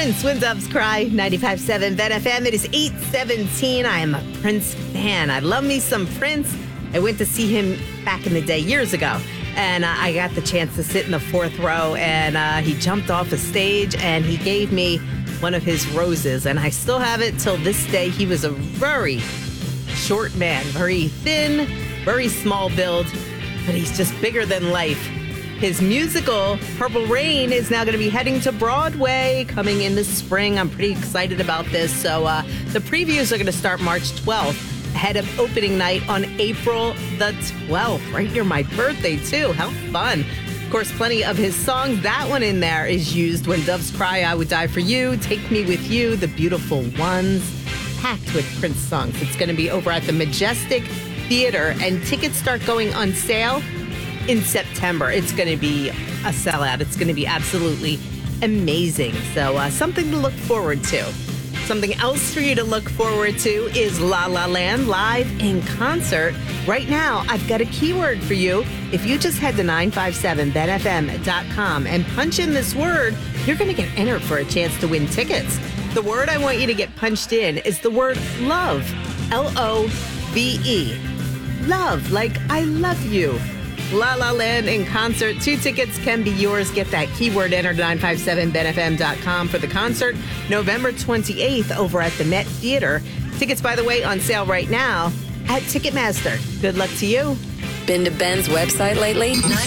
Prince, When Doves Cry, 95.7 Ben FM. It is 8:17. I am a Prince fan. I love me some Prince. I went to see him back in the day, years ago. And I got the chance to sit in the fourth row. And he jumped off a stage and he gave me one of his roses. And I still have it till this day. He was a very short man, very thin, very small build. But he's just bigger than life. His musical, Purple Rain, is now going to be heading to Broadway coming in the spring. I'm pretty excited about this. So the previews are going to start March 12th, ahead of opening night on April the 12th, right near my birthday, too. How fun. Of course, plenty of his songs. That one in there is used. When Doves Cry, I Would Die for You, Take Me With You, The Beautiful Ones, packed with Prince songs. It's going to be over at the Majestic Theater, and tickets start going on sale in September. It's going to be a sellout. It's going to be absolutely amazing. So something to look forward to. Something else for you to look forward to is La La Land live in concert. Right now, I've got a keyword for you. If you just head to 957benfm.com and punch in this word, you're going to get entered for a chance to win tickets. The word I want you to get punched in is the word love. Love. Love, like I love you. La La Land in concert. 2 tickets can be yours. Get that keyword entered 957benfm.com for the concert November 28th over at the Met Theater. Tickets, by the way, on sale right now at Ticketmaster. Good luck to you. Been to Ben's website lately?